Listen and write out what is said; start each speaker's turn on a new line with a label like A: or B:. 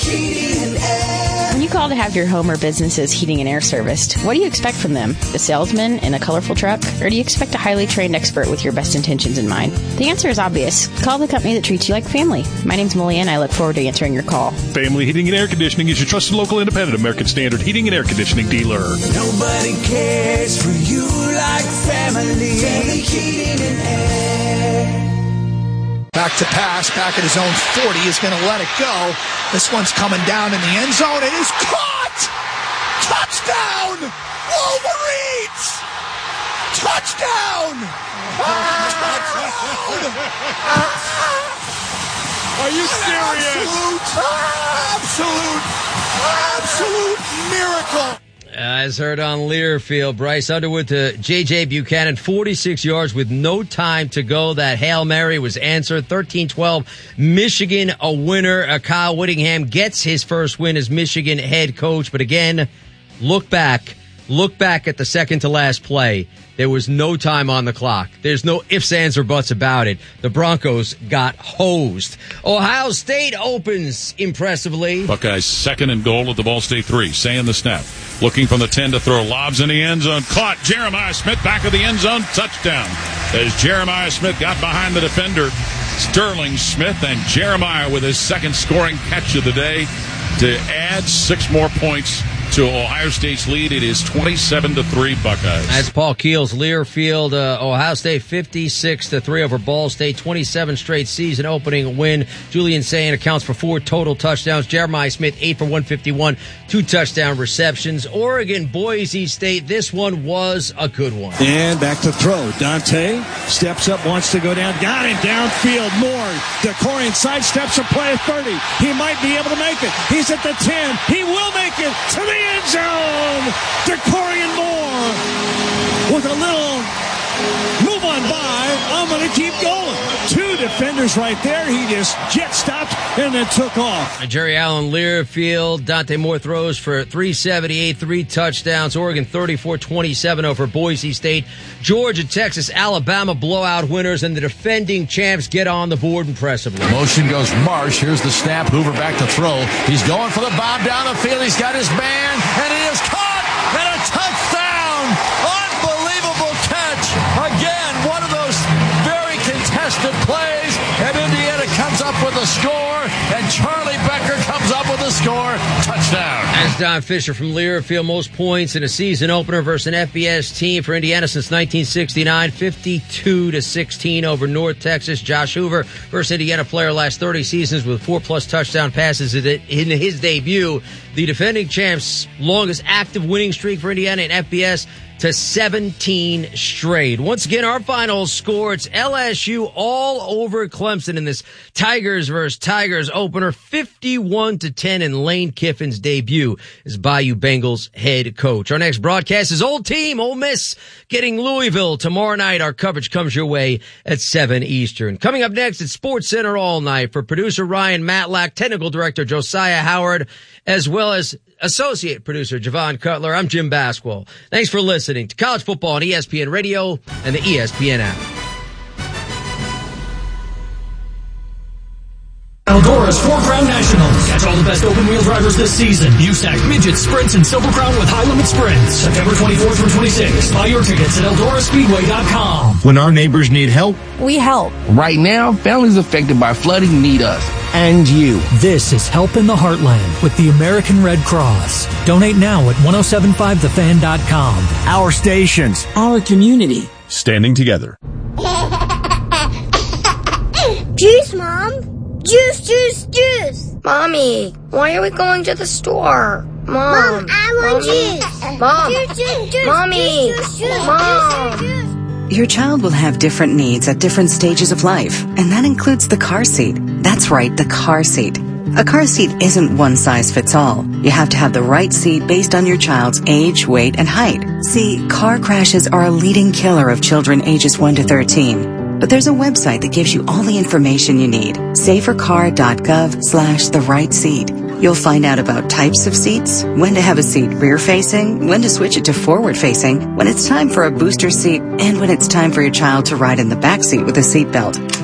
A: Heating and Air.
B: When you call to have your home or business's heating and air serviced, what do you expect from them? A salesman in a colorful truck? Or do you expect a highly trained expert with your best intentions in mind? The answer is obvious. Call the company that treats you like family. My name's Malia, and I look forward to answering your call.
C: Family Heating and Air Conditioning is your trusted local independent American Standard heating and air conditioning dealer.
A: Nobody cares for you like family. Family Heating and Air.
D: Back to pass, back at his own 40, is going to let it go. This one's coming down in the end zone. It is caught! Touchdown! Wolverines! Touchdown!
C: Are you serious?
D: Absolute miracle.
E: As heard on Learfield, Bryce Underwood to J.J. Buchanan, 46 yards with no time to go. That Hail Mary was answered. 13-12, Michigan a winner. Kyle Whittingham gets his first win as Michigan head coach. But again, look back at the second to last play. There was no time on the clock. There's no ifs, ands, or buts about it. The Broncos got hosed. Ohio State opens impressively.
F: Buckeyes second and goal at the Ball State 3. Saying the snap. Looking from the 10 to throw. Lobs in the end zone. Caught. Jeremiah Smith back of the end zone. Touchdown. As Jeremiah Smith got behind the defender, Sterling Smith, and Jeremiah with his second scoring catch of the day to add 6 more points to Ohio State's lead. It is 27-3 Buckeyes.
E: That's Paul Keels, Learfield. Ohio State 56-3 over Ball State. 27 straight season opening win. Julian Sayin accounts for 4 total touchdowns. Jeremiah Smith 8 for 151, 2 touchdown receptions. Oregon, Boise State. This one was a good one.
G: And back to throw. Dante steps up, wants to go down. Got it downfield. Moore. DeCorian sidesteps a play at 30. He might be able to make it. He's at the 10. He will make it to the end zone. DeCorian Moore with a little move on by. I'm going to keep going. 2 defenders right there. He just jet stopped and then took off.
E: Jerry Allen, Learfield. Dante Moore throws for 378, 3 touchdowns. Oregon 34-27 over Boise State. Georgia, Texas, Alabama blowout winners, and the defending champs get on the board impressively.
H: Motion goes Marsh. Here's the snap. Hoover back to throw. He's going for the bomb down the field. He's got his man, and it is caught, and a touchdown. Unbelievable catch. Again, one of those very contested plays, and Indiana comes up with a score, and Charlie Becker comes up with a score. Touchdown.
E: As Don Fisher from Learfield, most points in a season opener versus an FBS team for Indiana since 1969, 52-16 over North Texas. Josh Hoover, first Indiana player last 30 seasons with 4+ touchdown passes in his debut. The defending champs' longest active winning streak for Indiana in FBS to 17 straight. Once again, our final score, it's LSU all over Clemson in this Tigers versus Tigers opener, 51-10 in Lane Kiffin's debut as Bayou Bengals head coach. Our next broadcast is Old Team, Ole Miss, getting Louisville tomorrow night. Our coverage comes your way at 7 Eastern. Coming up next at Sports Center all night for producer Ryan Matlack, technical director Josiah Howard, as well as associate producer Javon Cutler. I'm Jim Basquel. Thanks for listening to College Football on ESPN Radio and the ESPN app.
I: Eldora's 4 Crown Nationals. Catch all the best open-wheel drivers this season. USAC, midgets, sprints, and Silver Crown with high-limit sprints. September 24th through 26th. Buy your tickets at EldoraSpeedway.com.
J: When our neighbors need help,
K: we help.
L: Right now, families affected by flooding need us.
J: And you.
I: This is Help in the Heartland with the American Red Cross. Donate now at 1075thefan.com.
J: Our stations.
K: Our community.
C: Standing together.
M: Juice, Mom. Juice, juice, juice.
N: Mommy, why are we going to the store?
M: Mom, I want juice.
N: Mom.
M: Juice, juice, juice.
N: Mommy.
M: Juice, juice,
N: Mom.
M: Juice, juice.
O: Your child will have different needs at different stages of life, and that includes the car seat. That's right, the car seat. A car seat isn't one size fits all. You have to have the right seat based on your child's age, weight, and height. See, car crashes are a leading killer of children ages 1 to 13. But there's a website that gives you all the information you need. safercar.gov/the right seat. You'll find out about types of seats, when to have a seat rear-facing, when to switch it to forward-facing, when it's time for a booster seat, and when it's time for your child to ride in the back seat with a seatbelt.